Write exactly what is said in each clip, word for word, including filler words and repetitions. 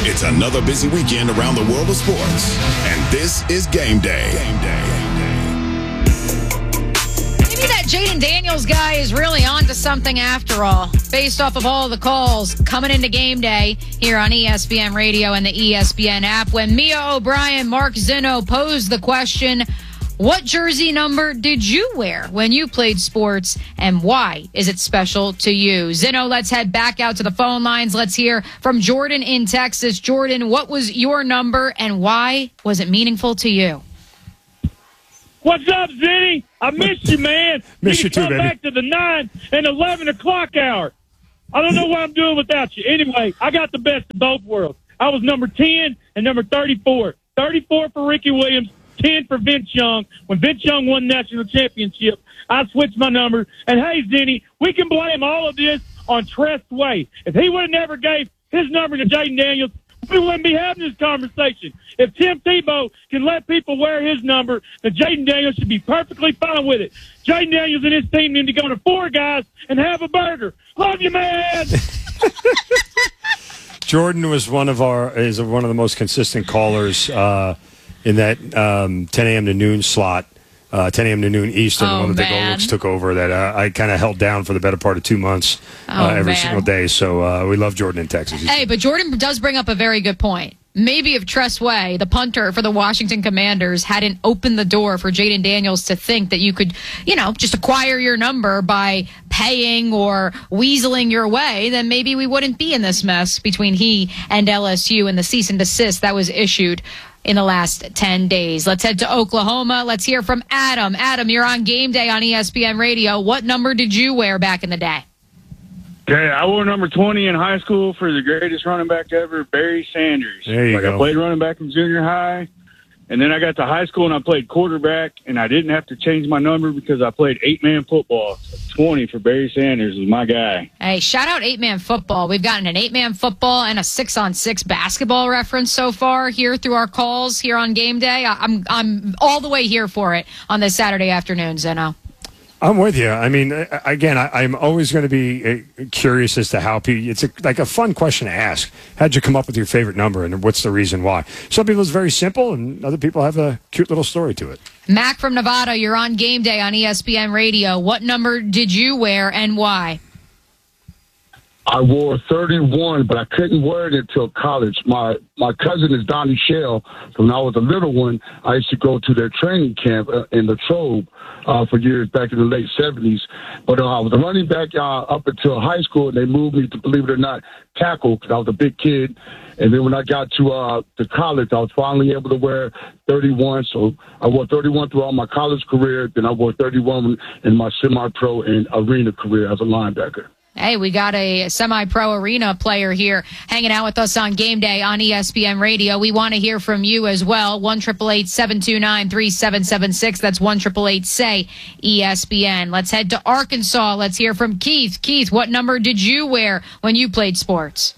It's another busy weekend around the world of sports, and this is Game Day. Game Day. Maybe that Jaden Daniels guy is really onto something after all, based off of all the calls coming into Game Day here on E S P N Radio and the E S P N app. When Mia O'Brien, Mark Zinno posed the question, what jersey number did you wear when you played sports, and why is it special to you? Zinno, let's head back out to the phone lines. Let's hear from Jordan in Texas. Jordan, what was your number, and why was it meaningful to you? What's up, Zinny? I missed you, man. Miss you too, come baby. back to the nine and eleven o'clock hour. I don't know what I'm doing without you. Anyway, I got the best of both worlds. I was number ten and number thirty-four. thirty-four for Ricky Williams, ten for Vince Young. When Vince Young won the national championship, I switched my number. And, hey, Zinny, we can blame all of this on Tress Way. If he would have never gave his number to Jaden Daniels, we wouldn't be having this conversation. If Tim Tebow can let people wear his number, then Jaden Daniels should be perfectly fine with it. Jaden Daniels and his team need to go to Four Guys and have a burger. Love you, man. Jordan was one of our is one of the most consistent callers uh, in that um, ten a.m. to noon slot. Uh, ten a.m. to noon Eastern, Oh, the one that the man. Golux took over, that uh, I kind of held down for the better part of two months Oh, uh, every man. single day. So uh, we love Jordan in Texas. He's- Hey, but Jordan does bring up a very good point. Maybe if Tress Way, the punter for the Washington Commanders, hadn't opened the door for Jaden Daniels to think that you could, you know, just acquire your number by paying or weaseling your way, then maybe we wouldn't be in this mess between he and L S U and the cease and desist that was issued in the last ten days. Let's head to Oklahoma. Let's hear from Adam. Adam, you're on Game Day on E S P N Radio. What number did you wear back in the day? Okay, I wore number twenty in high school for the greatest running back ever, Barry Sanders. There you like go. I played running back in junior high, and then I got to high school and I played quarterback, and I didn't have to change my number because I played eight-man football. So twenty for Barry Sanders was my guy. Hey, shout out eight-man football. We've gotten an eight-man football and a six-on-six basketball reference so far here through our calls here on Game Day. I- I'm I'm all the way here for it on this Saturday afternoon, Zeno. I'm with you. I mean, uh, again, I, I'm always going to be uh, curious as to how people. It's a, like a fun question to ask. How'd you come up with your favorite number, and what's the reason why? Some people it's very simple, and other people have a cute little story to it. Mac from Nevada, you're on Game Day on E S P N Radio. What number did you wear and why? I wore thirty-one, but I couldn't wear it until college. My my cousin is Donnie Shell. So when I was a little one, I used to go to their training camp uh, in Latrobe uh, for years back in the late seventies. But uh, I was a running back uh, up until high school, and they moved me to, believe it or not, tackle because I was a big kid. And then when I got to uh, to college, I was finally able to wear thirty-one. So I wore thirty-one throughout my college career. Then I wore thirty-one in my semi-pro and arena career as a linebacker. Hey, we got a semi-pro arena player here hanging out with us on Game Day on E S P N Radio. We want to hear from you as well. one eight eight eight, seven two nine, three seven seven six. That's one eight eight eight, S A Y, E S P N. Let's head to Arkansas. Let's hear from Keith. Keith, what number did you wear when you played sports?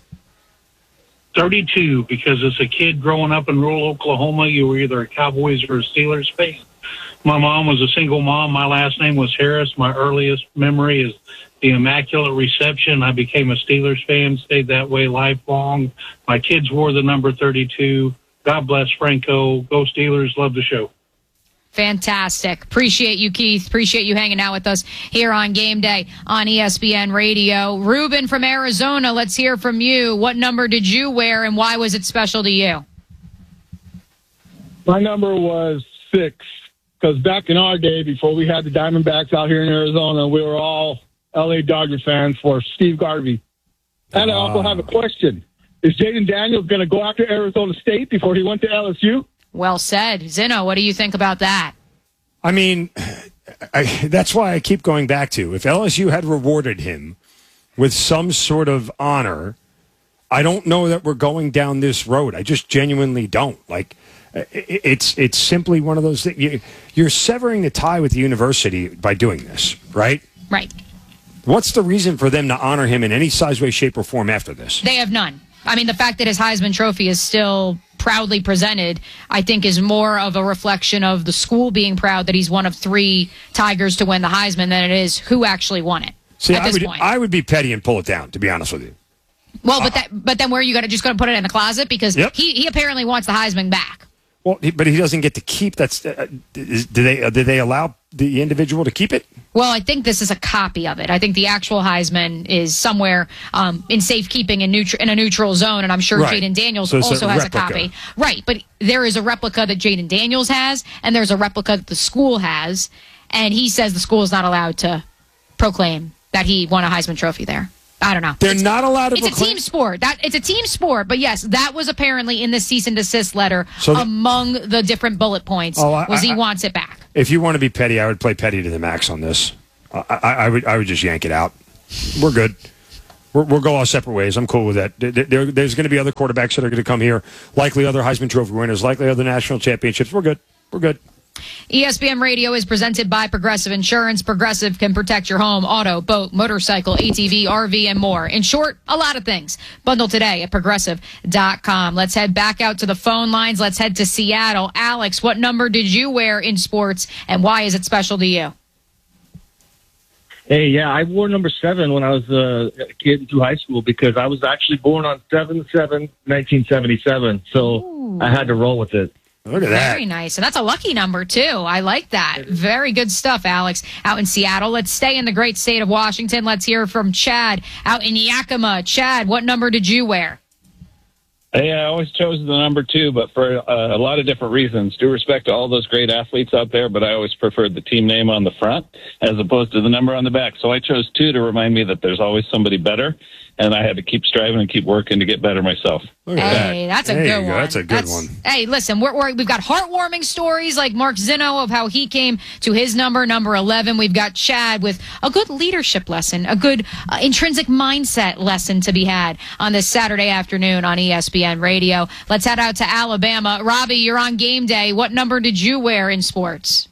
thirty-two, because as a kid growing up in rural Oklahoma, you were either a Cowboys or a Steelers fan. My mom was a single mom. My last name was Harris. My earliest memory is the Immaculate Reception. I became a Steelers fan, stayed that way lifelong. My kids wore the number thirty-two. God bless Franco. Go Steelers. Love the show. Fantastic. Appreciate you, Keith. Appreciate you hanging out with us here on Game Day on E S P N Radio. Ruben from Arizona, let's hear from you. What number did you wear, and why was it special to you? My number was six, because back in our day, before we had the Diamondbacks out here in Arizona, we were all L A Dodger fans for Steve Garvey. And I also have a question. Is Jaden Daniels going to go after Arizona State before he went to L S U? Well said. Zeno, what do you think about that? I mean, I, that's why I keep going back to, if L S U had rewarded him with some sort of honor, I don't know that we're going down this road. I just genuinely don't. Like, it's it's simply one of those things. You, you're severing the tie with the university by doing this, right? Right. What's the reason for them to honor him in any size, way, shape, or form after this? They have none. I mean, the fact that his Heisman Trophy is still proudly presented, I think, is more of a reflection of the school being proud that he's one of three Tigers to win the Heisman than it is who actually won it See, at I this would, point. I would be petty and pull it down, to be honest with you. Well, but that, but then where are you going to just going to put it in the closet? Because Yep. he, he apparently wants the Heisman back. Well, he, but he doesn't get to keep that. Uh, is, do they? Uh, do they allow the individual to keep it? Well, I think this is a copy of it. I think the actual Heisman is somewhere um, in safekeeping in, neutral, in a neutral zone, and I'm sure Right. Jaden Daniels So it's also a has replica. a copy. Right, but there is a replica that Jaden Daniels has, and there's a replica that the school has, and he says the school is not allowed to proclaim that he won a Heisman Trophy there. I don't know. They're It's- not allowed to It's a proclaim- team sport. That it's a team sport, but yes, that was apparently in the cease and desist letter So the- among the different bullet points. Oh, I- was he I- wants it back? If you want to be petty, I would play petty to the max on this. I, I, I would. I would just yank it out. We're good. We're, we'll go our separate ways. I'm cool with that. There, there, there's going to be other quarterbacks that are going to come here, likely other Heisman Trophy winners, likely other national championships. We're good. We're good. E S P N Radio is presented by Progressive Insurance. Progressive can protect your home, auto, boat, motorcycle, A T V, R V, and more. In short, a lot of things. Bundle today at progressive dot com. Let's head back out to the phone lines. Let's head to Seattle. Alex, what number did you wear in sports, and why is it special to you? Hey, yeah, I wore number seven when I was uh, a kid through high school because I was actually born on seven seven nineteen seventy-seven, so Ooh. I had to roll with it. Look at that. Very nice. And that's a lucky number, too. I like that. Very good stuff, Alex, out in Seattle. Let's stay in the great state of Washington. Let's hear from Chad out in Yakima. Chad, what number did you wear? Hey, I always chose the number two, but for uh, a lot of different reasons. Due respect to all those great athletes out there, but I always preferred the team name on the front as opposed to the number on the back. So I chose two to remind me that there's always somebody better, and I had to keep striving and keep working to get better myself. Look at Hey, that. that's a There good you go. one. That's a good one. Hey, listen, we're, we're, we've got heartwarming stories like Mark Zinno of how he came to his number, number eleven. We've got Chad with a good leadership lesson, a good uh, intrinsic mindset lesson to be had on this Saturday afternoon on E S P N Radio. Let's head out to Alabama. Robbie, you're on game day. What number did you wear in sports?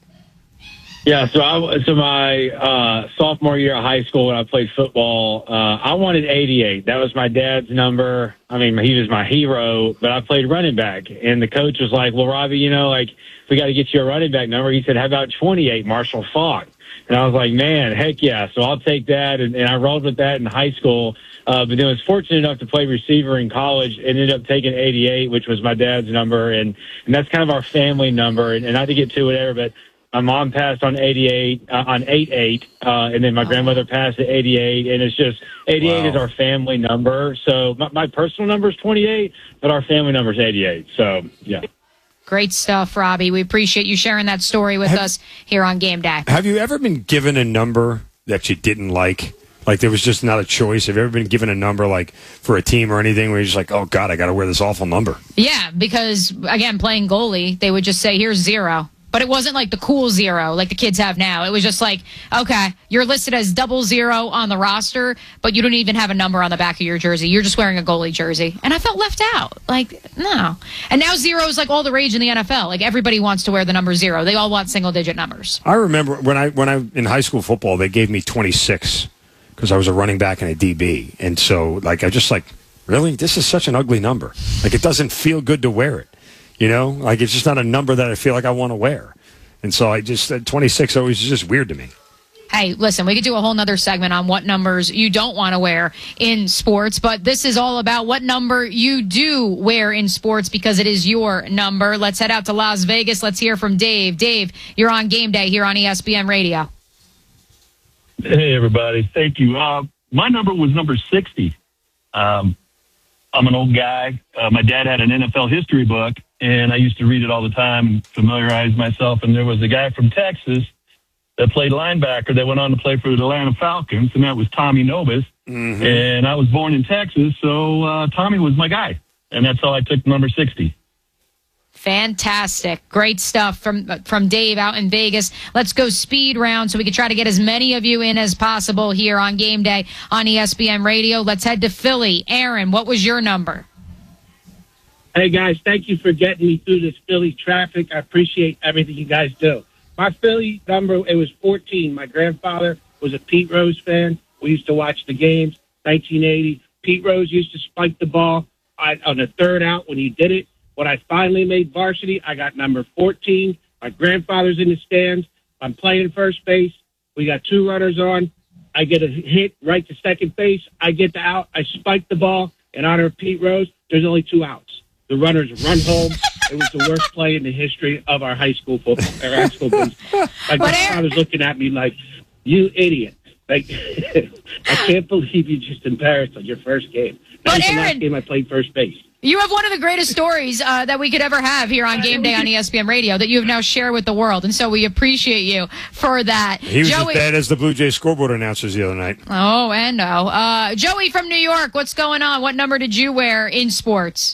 Yeah, so I, so my uh, sophomore year of high school when I played football, uh, I wanted eighty-eight. That was my dad's number. I mean, he was my hero, but I played running back. And the coach was like, well, Robbie, you know, like, we got to get you a running back number. He said, how about twenty-eight, Marshall Faulk? And I was like, man, heck yeah. So I'll take that. And, and I rolled with that in high school. Uh, but then I was fortunate enough to play receiver in college and ended up taking eighty-eight, which was my dad's number. And, and that's kind of our family number. And, and not to get too whatever, but my mom passed on eighty-eight, uh, on eight-eight, uh, and then my grandmother passed at eighty-eight, and it's just, eighty-eight Wow. is our family number. So my, my personal number is twenty-eight, but our family number is eighty-eight. So, yeah. Great stuff, Robbie. We appreciate you sharing that story with Have- us here on Game Day. Have you ever been given a number that you didn't like? Like there was just not a choice? Have you ever been given a number like for a team or anything where you're just like, oh, God, I got to wear this awful number? Yeah, because, again, playing goalie, they would just say, here's zero. But it wasn't like the cool zero like the kids have now. It was just like, okay, you're listed as double zero on the roster, but you don't even have a number on the back of your jersey. You're just wearing a goalie jersey. And I felt left out. Like, no. And now zero is like all the rage in the N F L. Like everybody wants to wear the number zero. They all want single digit numbers. I remember when I when I in high school football, they gave me twenty-six because I was a running back and a D B. And so, like, I just like, really? This is such an ugly number. Like, it doesn't feel good to wear it. You know, like it's just not a number that I feel like I want to wear. And so I just, uh, twenty-six always is just weird to me. Hey, listen, we could do a whole nother segment on what numbers you don't want to wear in sports, but this is all about what number you do wear in sports because it is your number. Let's head out to Las Vegas. Let's hear from Dave. Dave, you're on Game Day here on E S P N Radio. Hey, everybody. Thank you. Uh, my number was number sixty. Um, I'm an old guy. Uh, my dad had an N F L history book, and I used to read it all the time and familiarize myself. And there was a guy from Texas that played linebacker that went on to play for the Atlanta Falcons, and that was Tommy Nobis. Mm-hmm. And I was born in Texas, so uh, Tommy was my guy. And that's how I took number sixty. Fantastic. Great stuff from from Dave out in Vegas. Let's go speed round so we can try to get as many of you in as possible here on Game Day on E S P N Radio. Let's head to Philly. Aaron, what was your number? Hey, guys, thank you for getting me through this Philly traffic. I appreciate everything you guys do. My Philly number, it was fourteen. My grandfather was a Pete Rose fan. We used to watch the games, nineteen eighty. Pete Rose used to spike the ball I, on the third out when he did it. When I finally made varsity, I got number fourteen. My grandfather's in the stands. I'm playing first base. We got two runners on. I get a hit right to second base. I get the out. I spike the ball. in honor of Pete Rose, there's only two outs. The runners run home. It was the worst play in the history of our high school football, our high school baseball. Like, my father's looking at me like, you idiot. Like, I can't believe you just embarrassed on your first game. That was the last game I played first base. You have one of the greatest stories uh, that we could ever have here on Game Day on E S P N Radio that you have now shared with the world, and so we appreciate you for that. He was Joey, as bad as the Blue Jays scoreboard announcers the other night. Oh, and no. Uh, Joey from New York, what's going on? What number did you wear in sports?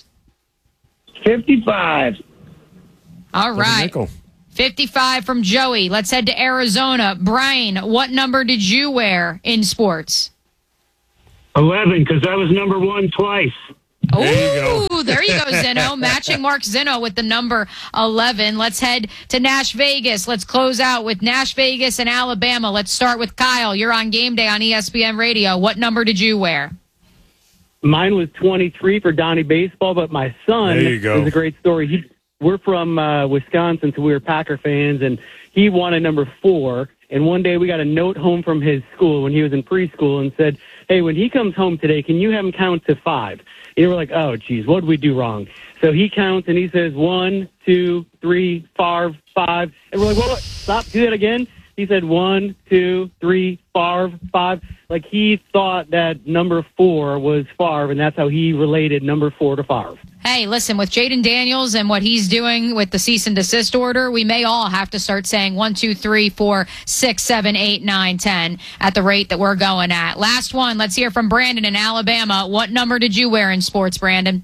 fifty-five. All right. fifty-five from Joey. Let's head to Arizona. Brian, what number did you wear in sports? eleven, because I was number one twice. Oh, there, there you go, Zeno. Matching Mark Zeno with the number eleven. Let's head to Nash Vegas. Let's close out with Nash Vegas and Alabama. Let's start with Kyle. You're on Game Day on E S P N Radio. What number did you wear? Mine was twenty-three for Donnie Baseball, but my son there you go. is a great story. He, we're from uh, Wisconsin, so we were Packer fans, and he wanted number four. And one day we got a note home from his school when he was in preschool and said, hey, when he comes home today, can you have him count to five? And we're like, oh, geez, what did we do wrong? So he counts, and he says, one, two, three, five, five. And we're like, what? Stop, do that again. He said, one, two, three, Favre, five. Like, he thought that number four was Favre, and that's how he related number four to Favre. Hey, listen, with Jaden Daniels and what he's doing with the cease and desist order, we may all have to start saying one, two, three, four, six, seven, eight, nine, ten at the rate that we're going at. Last one, let's hear from Brandon in Alabama. What number did you wear in sports, Brandon?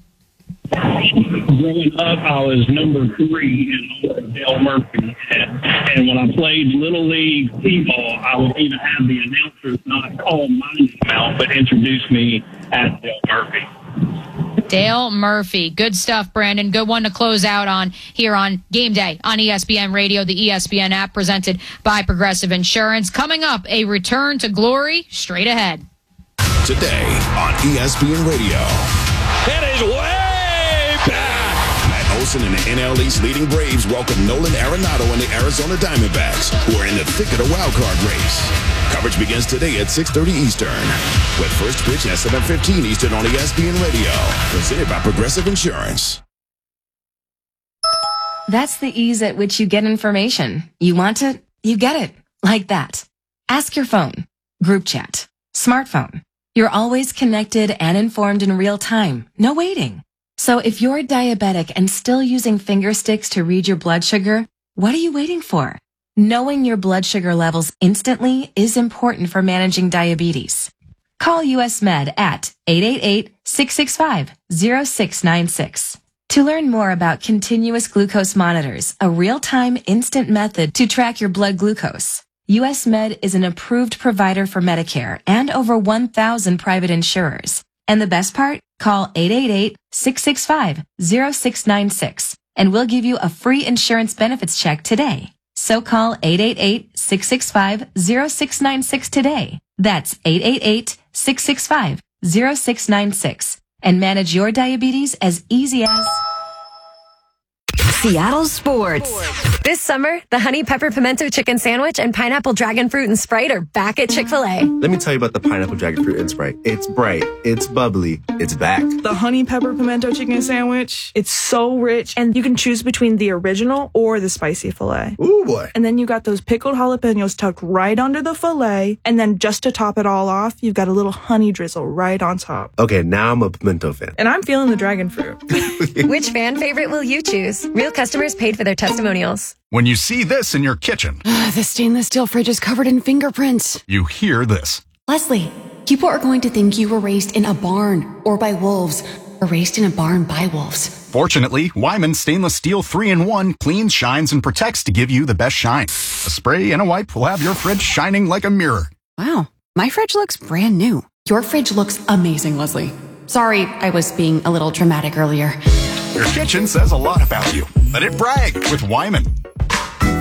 Growing up, I was number three in Dale Murphy. And, and when I played Little League T-ball, I would even have the announcers not call my name out, but introduce me as Dale Murphy. Dale Murphy. Good stuff, Brandon. Good one to close out on here on Game Day on E S P N Radio, the E S P N app presented by Progressive Insurance. Coming up, a return to glory straight ahead. Today on E S P N Radio. It is way back. Matt Olson and the N L East leading Braves welcome Nolan Arenado and the Arizona Diamondbacks, who are in the thick of the wild card race. Coverage begins today at six thirty Eastern, with first pitch at seven fifteen Eastern on E S P N Radio, presented by Progressive Insurance. That's the ease at which you get information. You want it, you get it. Like that. Ask your phone. Group chat. Smartphone. You're always connected and informed in real time. No waiting. So if you're diabetic and still using finger sticks to read your blood sugar, what are you waiting for? Knowing your blood sugar levels instantly is important for managing diabetes. Call U S Med at eight eight eight, six six five, zero six nine six. To learn more about continuous glucose monitors, a real-time instant method to track your blood glucose, U S Med is an approved provider for Medicare and over one thousand private insurers. And the best part? Call eight eight eight, six six five, zero six nine six and we'll give you a free insurance benefits check today. So call eight eight eight, six six five, zero six nine six today. That's eight eight eight, six six five, zero six nine six and manage your diabetes as easy as Seattle Sports. This summer, the Honey Pepper Pimento Chicken Sandwich and Pineapple Dragon Fruit and Sprite are back at Chick-fil-A. Let me tell you about the Pineapple Dragon Fruit and Sprite. It's bright, it's bubbly, it's back. The Honey Pepper Pimento Chicken Sandwich, it's so rich, and you can choose between the original or the spicy filet. Ooh, boy. And then you got those pickled jalapenos tucked right under the filet, and then just to top it all off, you've got a little honey drizzle right on top. Okay, now I'm a pimento fan. And I'm feeling the dragon fruit. Which fan favorite will you choose? Real customers paid for their testimonials. When you see this in your kitchen, the stainless steel fridge is covered in fingerprints. You hear this. Leslie, people are going to think you were raised in a barn or by wolves, or raised in a barn by wolves. Fortunately, Wyman Stainless Steel three in one cleans, shines, and protects to give you the best shine. A spray and a wipe will have your fridge shining like a mirror. Wow, my fridge looks brand new. Your fridge looks amazing, Leslie. Sorry, I was being a little dramatic earlier. Your kitchen says a lot about you. Let it brag with Wyman.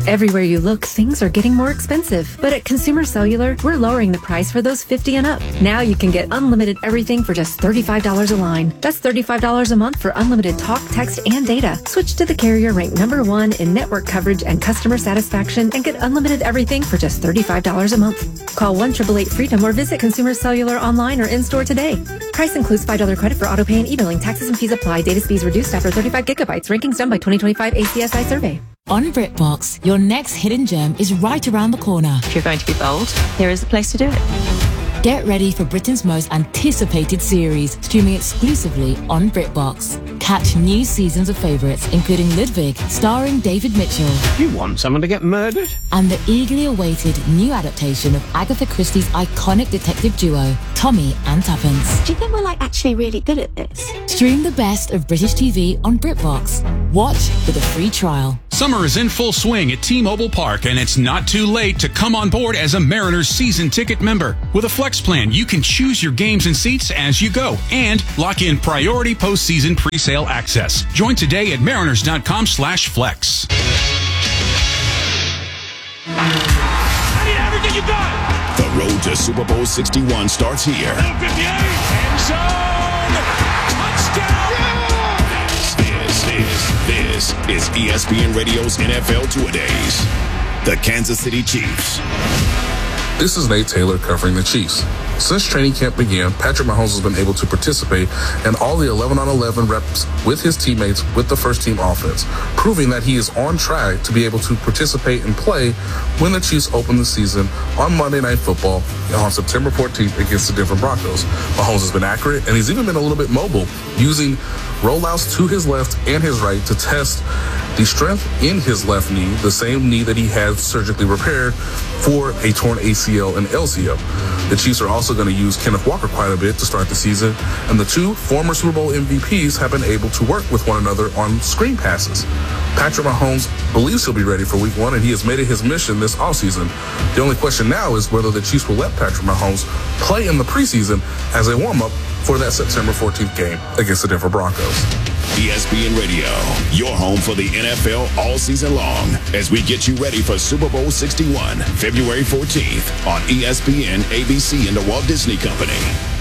Everywhere you look, things are getting more expensive. But at Consumer Cellular, we're lowering the price for those fifty and up. Now you can get unlimited everything for just thirty-five dollars a line. That's thirty-five dollars a month for unlimited talk, text, and data. Switch to the carrier ranked number one in network coverage and customer satisfaction and get unlimited everything for just thirty-five dollars a month. Call one eight eight eight freedom or visit Consumer Cellular online or in-store today. Price includes five dollars credit for auto pay and e-billing. Taxes and fees apply. Data speeds reduced after thirty-five gigabytes. Rankings done by twenty twenty-five A C S I survey. On BritBox, your next hidden gem is right around the corner. If you're going to be bold, here is the place to do it. Get ready for Britain's most anticipated series, streaming exclusively on BritBox. Catch new seasons of favourites, including Ludwig, starring David Mitchell. You want someone to get murdered? And the eagerly awaited new adaptation of Agatha Christie's iconic detective duo, Tommy and Tuppence. Do you think we're like actually really good at this? Stream the best of British T V on BritBox. Watch with a free trial. Summer is in full swing at T-Mobile Park, and it's not too late to come on board as a Mariners season ticket member. With a Flex plan, you can choose your games and seats as you go and lock in priority postseason pre-sale access. Join today at mariners.com slash flex. I need everything you got. The road to Super Bowl sixty-one starts here. End zone. Touchdown. This, this, this is E S P N Radio's N F L Two-A-Days. The Kansas City Chiefs. This is Nate Taylor covering the Chiefs. Since training camp began, Patrick Mahomes has been able to participate in all the eleven on eleven reps with his teammates with the first-team offense, proving that he is on track to be able to participate and play when the Chiefs open the season on Monday Night Football on September fourteenth against the Denver Broncos. Mahomes has been accurate, and he's even been a little bit mobile, using rollouts to his left and his right to test the strength in his left knee, the same knee that he had surgically repaired for a torn A C L and L C L. The Chiefs are also going to use Kenneth Walker quite a bit to start the season, and the two former Super Bowl M V Ps have been able to work with one another on screen passes. Patrick Mahomes believes he'll be ready for week one, and he has made it his mission this offseason. The only question now is whether the Chiefs will let Patrick Mahomes play in the preseason as a warm-up for that September fourteenth game against the Denver Broncos. E S P N Radio, your home for the N F L all season long, as we get you ready for Super Bowl sixty-one, February fourteenth on E S P N, A B C, and the Walt Disney Company.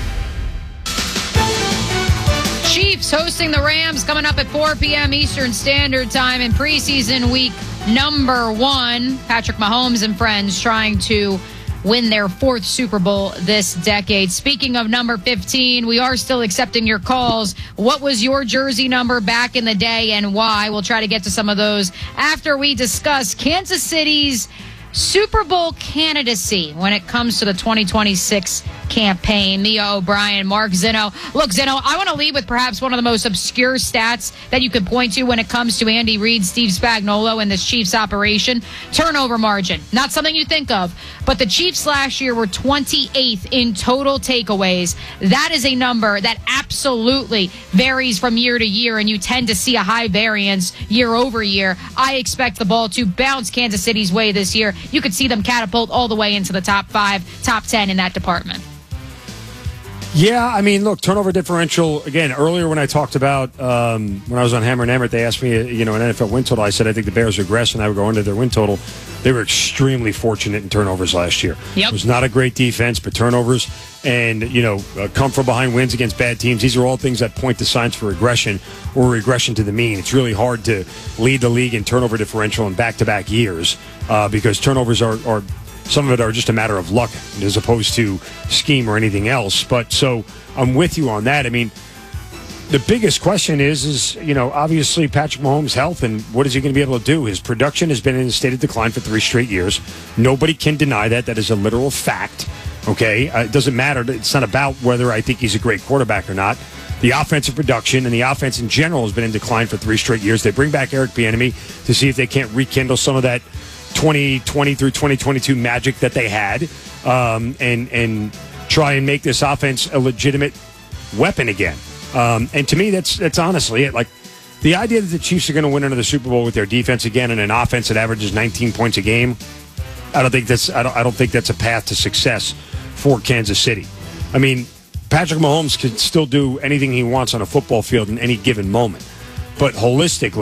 Chiefs hosting the Rams coming up at four p.m. Eastern Standard Time in preseason week number one. Patrick Mahomes and friends trying to win their fourth Super Bowl this decade. Speaking of number fifteen, we are still accepting your calls. What was your jersey number back in the day and why? We'll try to get to some of those after we discuss Kansas City's Super Bowl candidacy when it comes to the twenty twenty-six campaign. Mia O'Brien, Mark Zinno. Look, Zinno, I want to lead with perhaps one of the most obscure stats that you could point to when it comes to Andy Reid, Steve Spagnuolo, and this Chiefs operation. Turnover margin. Not something you think of, but the Chiefs last year were twenty-eighth in total takeaways. That is a number that absolutely varies from year to year, and you tend to see a high variance year over year. I expect the ball to bounce Kansas City's way this year. You could see them catapult all the way into the top five, top ten in that department. Yeah, I mean, look, turnover differential, again, earlier when I talked about, um, when I was on Hammer and Emmert, they asked me, you know, an N F L win total. I said I think the Bears regress, and I would go into their win total. They were extremely fortunate in turnovers last year. Yep. It was not a great defense, but turnovers and, you know, uh, come from behind wins against bad teams. These are all things that point to signs for regression or regression to the mean. It's really hard to lead the league in turnover differential in back-to-back years uh, because turnovers are, are – some of it are just a matter of luck as opposed to scheme or anything else. But so I'm with you on that. I mean, the biggest question is, is, you know, obviously Patrick Mahomes' health and what is he going to be able to do? His production has been in a state of decline for three straight years. Nobody can deny that. That is a literal fact. Okay? Uh, it doesn't matter. It's not about whether I think he's a great quarterback or not. The offensive production and the offense in general has been in decline for three straight years. They bring back Eric Bieniemy to see if they can't rekindle some of that twenty twenty through twenty twenty-two magic that they had um, and and try and make this offense a legitimate weapon again. Um, and to me, that's that's honestly it. Like, the idea that the Chiefs are going to win another Super Bowl with their defense again and an offense that averages nineteen points a game, I don't think that's I don't I don't think that's a path to success for Kansas City. I mean, Patrick Mahomes can still do anything he wants on a football field in any given moment, but holistically,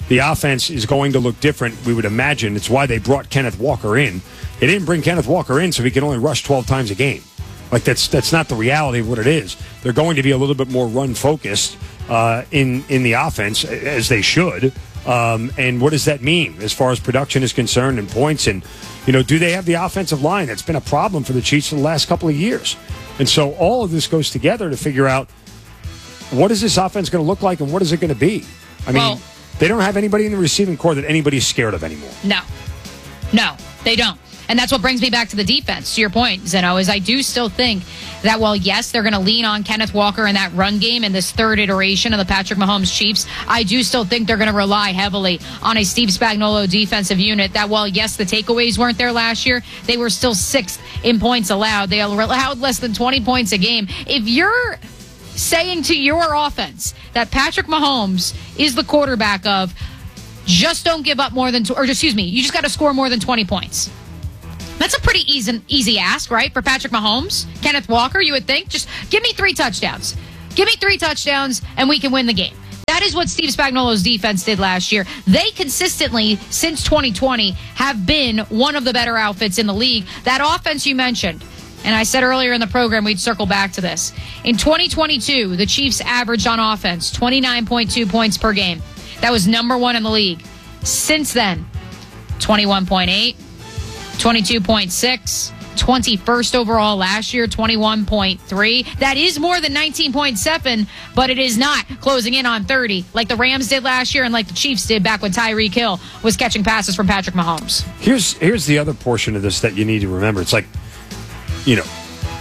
the offense is going to look different, we would imagine. It's why they brought Kenneth Walker in. They didn't bring Kenneth Walker in so he can only rush twelve times a game. Like, that's that's not the reality of what it is. They're going to be a little bit more run-focused uh, in, in the offense, as they should. Um, and what does that mean as far as production is concerned and points? And, you know, do they have the offensive line? That's been a problem for the Chiefs in the last couple of years. And so all of this goes together to figure out, what is this offense going to look like and what is it going to be? I mean, well, they don't have anybody in the receiving corps that anybody's scared of anymore. No. No, they don't. And that's what brings me back to the defense. To your point, Zeno, is I do still think that while, yes, they're going to lean on Kenneth Walker in that run game in this third iteration of the Patrick Mahomes Chiefs, I do still think they're going to rely heavily on a Steve Spagnuolo defensive unit that, while, yes, the takeaways weren't there last year, they were still sixth in points allowed. They allowed less than twenty points a game. If you're saying to your offense that Patrick Mahomes is the quarterback of just don't give up more than, or excuse me, you just got to score more than twenty points. That's a pretty easy, easy ask, right, for Patrick Mahomes? Kenneth Walker, you would think, just give me three touchdowns. Give me three touchdowns, and we can win the game. That is what Steve Spagnuolo's defense did last year. They consistently, since twenty twenty, have been one of the better outfits in the league. That offense you mentioned, and I said earlier in the program we'd circle back to this. In twenty twenty-two, the Chiefs averaged on offense twenty-nine point two points per game. That was number one in the league. Since then, twenty-one point eight, twenty-two point six, twenty-first overall last year, twenty-one point three. That is more than nineteen point seven, but it is not closing in on thirty like the Rams did last year and like the Chiefs did back when Tyreek Hill was catching passes from Patrick Mahomes. Here's here's the other portion of this that you need to remember. It's like, you know,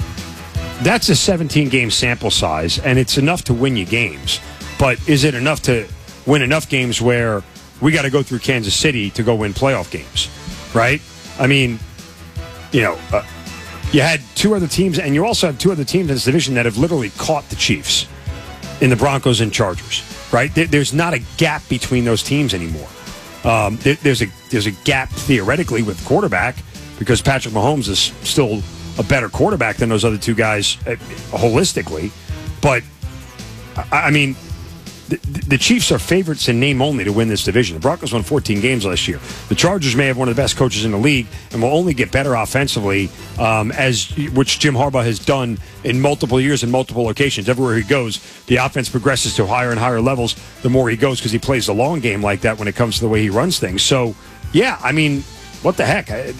that's a seventeen-game sample size, and it's enough to win you games. But is it enough to win enough games where we got to go through Kansas City to go win playoff games, right? I mean, you know, uh, you had two other teams, and you also have two other teams in this division that have literally caught the Chiefs in the Broncos and Chargers, right? There, there's not a gap between those teams anymore. Um, there, there's a there's a gap theoretically with quarterback because Patrick Mahomes is still a better quarterback than those other two guys uh, holistically. But, I, I mean, the, the Chiefs are favorites in name only to win this division. The Broncos won fourteen games last year. The Chargers may have one of the best coaches in the league and will only get better offensively, um, as which Jim Harbaugh has done in multiple years in multiple locations. Everywhere he goes, the offense progresses to higher and higher levels the more he goes because he plays the long game like that when it comes to the way he runs things. So, yeah, I mean, what the heck? I,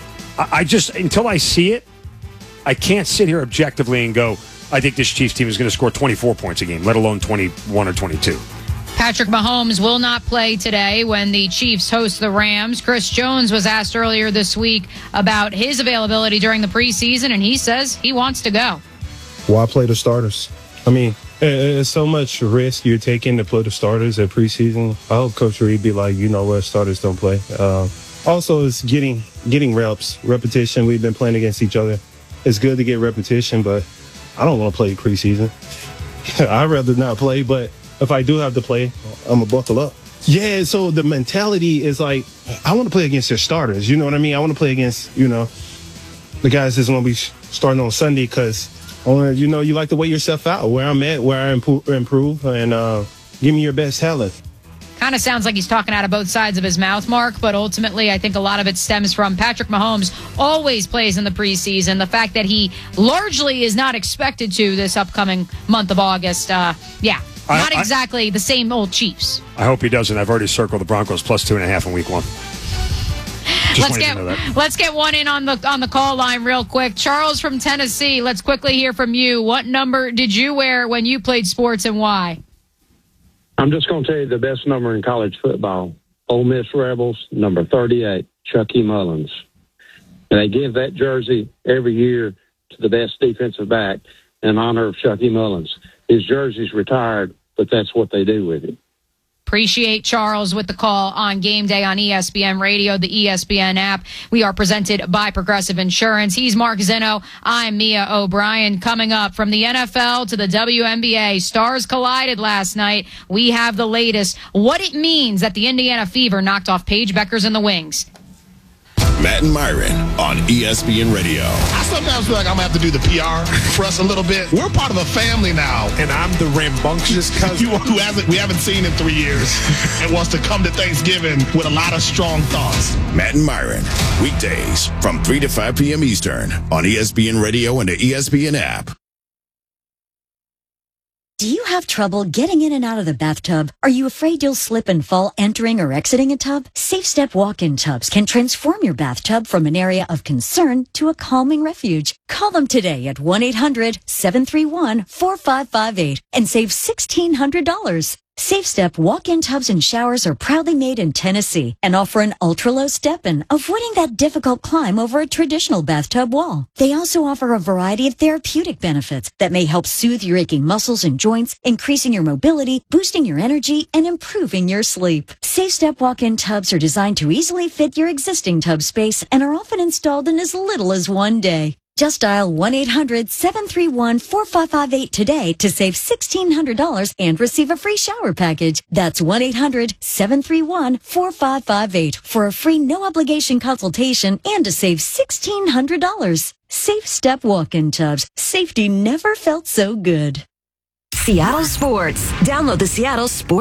I just, until I see it, I can't sit here objectively and go, I think this Chiefs team is going to score twenty-four points a game, let alone twenty-one or twenty-two. Patrick Mahomes will not play today when the Chiefs host the Rams. Chris Jones was asked earlier this week about his availability during the preseason, and he says he wants to go. Why play the starters? I mean, it's so much risk you're taking to play the starters at preseason. I hope Coach Reed be like, you know what, starters don't play. Uh, also, it's getting getting reps, repetition. We've been playing against each other. It's good to get repetition, but I don't want to play preseason. I'd rather not play, but if I do have to play, I'm going to buckle up. Yeah, so the mentality is like, I want to play against their starters. You know what I mean? I want to play against, you know, the guys that's going to be starting on Sunday because, you know, you like to weigh yourself out, where I'm at, where I improve, and uh, give me your best talent. Kind of sounds like he's talking out of both sides of his mouth, Mark, but ultimately I think a lot of it stems from Patrick Mahomes always plays in the preseason. The fact that he largely is not expected to this upcoming month of August. Uh, yeah, not I, exactly I, the same old Chiefs. I hope he doesn't. I've already circled the Broncos plus two and a half in week one. Just let's get let's get one in on the on the call line real quick. Charles from Tennessee, let's quickly hear from you. What number did you wear when you played sports and why? I'm just going to tell you the best number in college football. Ole Miss Rebels, number thirty-eight, Chucky Mullins. And they give that jersey every year to the best defensive back in honor of Chucky Mullins. His jersey's retired, but that's what they do with it. Appreciate Charles with the call on Game Day on E S P N Radio, the E S P N app. We are presented by Progressive Insurance. He's Mark Zeno. I'm Mia O'Brien. Coming up from the N F L to the W N B A, stars collided last night. We have the latest. What it means that the Indiana Fever knocked off Paige Beckers and the Wings. Matt and Myron on E S P N Radio. I sometimes feel like I'm going to have to do the P R for us a little bit. We're part of a family now. And I'm the rambunctious cousin who hasn't, we haven't seen in three years and wants to come to Thanksgiving with a lot of strong thoughts. Matt and Myron, weekdays from three to five p.m. Eastern on E S P N Radio and the E S P N app. Do you have trouble getting in and out of the bathtub? Are you afraid you'll slip and fall entering or exiting a tub? Safe Step walk-in tubs can transform your bathtub from an area of concern to a calming refuge. Call them today at one eight hundred seven three one four five five eight and save sixteen hundred dollars. Safe Step walk-in tubs and showers are proudly made in Tennessee and offer an ultra-low step-in, avoiding that difficult climb over a traditional bathtub wall. They also offer a variety of therapeutic benefits that may help soothe your aching muscles and joints, increasing your mobility, boosting your energy, and improving your sleep. Safe Step walk-in tubs are designed to easily fit your existing tub space and are often installed in as little as one day. Just dial one eight hundred seven three one four five five eight today to save sixteen hundred dollars and receive a free shower package. That's one eight hundred seven three one four five five eight for a free no-obligation consultation and to save sixteen hundred dollars. Safe Step walk-in tubs. Safety never felt so good. Seattle Sports. Download the Seattle Sports